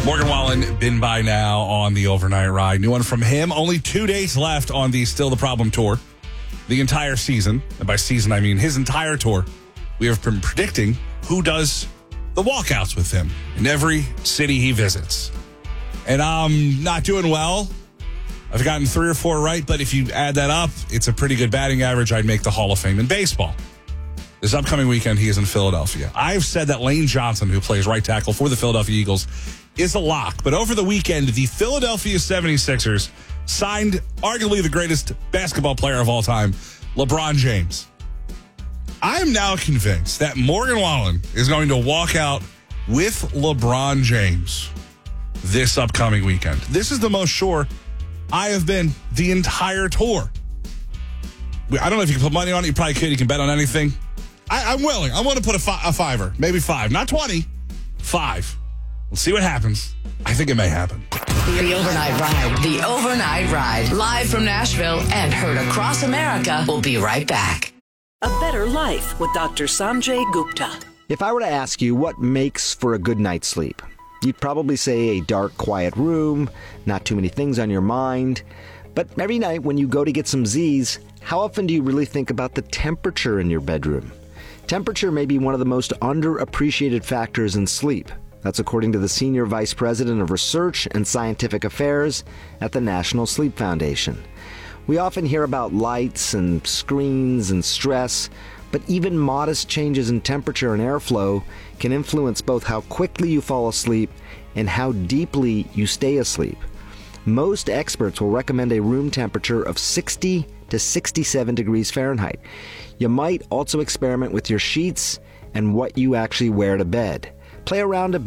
Morgan Wallen, been by now on the overnight ride. New one from him. Only 2 days left on the Still the Problem tour. The entire season, and by season I mean his entire tour. We have been predicting who does the walkouts with him in every city he visits. And I'm not doing well. I've gotten 3 or 4 right, but if you add that up, it's a pretty good batting average. I'd make the Hall of Fame in baseball. This upcoming weekend, he is in Philadelphia. I've said that Lane Johnson, who plays right tackle for the Philadelphia Eagles, is a lock. But over the weekend, the Philadelphia 76ers signed arguably the greatest basketball player of all time, LeBron James. I am now convinced that Morgan Wallen is going to walk out with LeBron James this upcoming weekend. This is the most sure I have been the entire tour. I don't know if you can put money on it. You probably could. You can bet on anything. I'm willing. I want to put a fiver, maybe 5, not 20, 5. Let's see what happens. I think it may happen. The Overnight Ride. The Overnight Ride. Live from Nashville and heard across America. We'll be right back. A Better Life with Dr. Sanjay Gupta. If I were to ask you what makes for a good night's sleep, you'd probably say a dark, quiet room, not too many things on your mind. But every night when you go to get some Z's, how often do you really think about the temperature in your bedroom? Temperature may be one of the most underappreciated factors in sleep. That's according to the Senior Vice President of Research and Scientific Affairs at the National Sleep Foundation. We often hear about lights and screens and stress, but even modest changes in temperature and airflow can influence both how quickly you fall asleep and how deeply you stay asleep. Most experts will recommend a room temperature of 60 to 67 degrees Fahrenheit. You might also experiment with your sheets and what you actually wear to bed. Play around a bit.